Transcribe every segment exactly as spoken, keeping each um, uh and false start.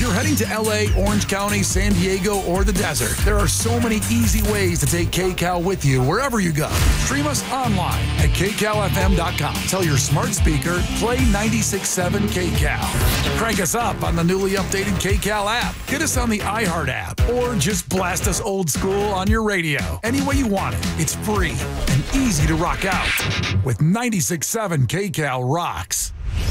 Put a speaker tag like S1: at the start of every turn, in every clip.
S1: you're heading to L A, Orange County, San Diego, or the desert, there are so many easy ways to take KCAL with you wherever you go. Stream us online at K Cal F M dot com. Tell your smart speaker, play ninety-six point seven KCAL. Crank us up on the newly updated KCAL app. Get us on the iHeart app, or just blast us old school on your radio. Any way you want it, it's free and easy to rock out with ninety-six point seven KCAL rocks.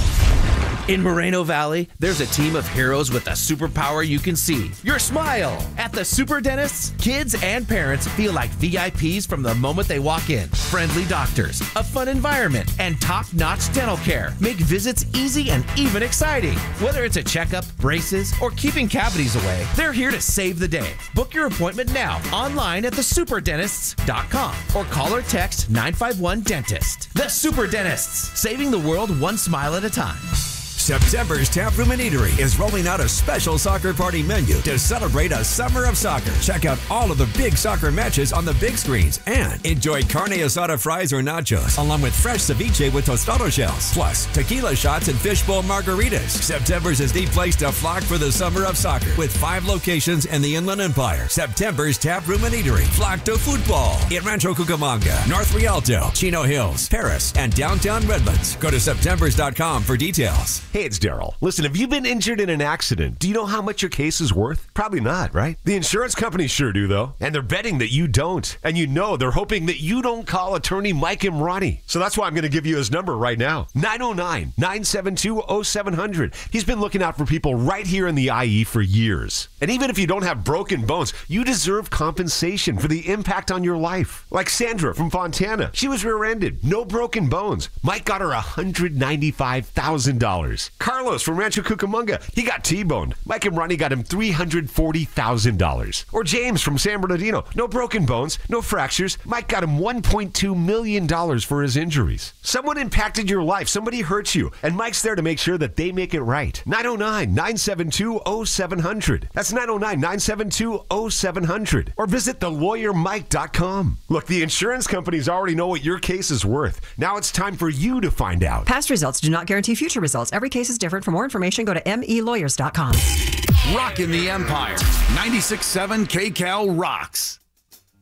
S2: In Moreno Valley, there's a team of heroes with a superpower you can see. Your smile. At the Super Dentists, kids and parents feel like V I Ps from the moment they walk in. Friendly doctors, a fun environment, and top-notch dental care make visits easy and even exciting. Whether it's a checkup, braces, or keeping cavities away, they're here to save the day. Book your appointment now online at the super dentists dot com or call or text nine five one dentist. The Super Dentists, saving the world one smile at a time.
S3: September's Tap Room and Eatery is rolling out a special soccer party menu to celebrate a summer of soccer. Check out all of the big soccer matches on the big screens and enjoy carne asada fries or nachos, along with fresh ceviche with tostado shells, plus tequila shots and fishbowl margaritas. September's is the place to flock for the summer of soccer with five locations in the Inland Empire. September's Tap Room and Eatery. Flock to football in Rancho Cucamonga, North Rialto, Chino Hills, Paris, and downtown Redlands. Go to septembers dot com for details.
S4: Hey, it's Daryl. Listen, have you been injured in an accident? Do you know how much your case is worth? Probably not, right? The insurance companies sure do, though. And they're betting that you don't. And you know they're hoping that you don't call attorney Mike Imrani. So that's why I'm going to give you his number right now. nine oh nine, nine seven two, oh seven hundred. He's been looking out for people right here in the I E for years. And even if you don't have broken bones, you deserve compensation for the impact on your life. Like Sandra from Fontana. She was rear-ended. No broken bones. Mike got her one hundred ninety-five thousand dollars. Carlos from Rancho Cucamonga, he got T-boned. Mike and Ronnie got him three hundred forty thousand dollars. Or James from San Bernardino, no broken bones, no fractures. Mike got him one point two million dollars for his injuries. Someone impacted your life, somebody hurt you, and Mike's there to make sure that they make it right. nine oh nine, nine seven two, oh seven hundred. That's nine oh nine, nine seven two, oh seven hundred. Or visit the lawyer mike dot com. Look, the insurance companies already know what your case is worth. Now it's time for you to find out.
S5: Past results do not guarantee future results. Every case is different. For more information, go to m e lawyers dot com.
S1: Rockin' the Empire. ninety-six point seven KCAL rocks.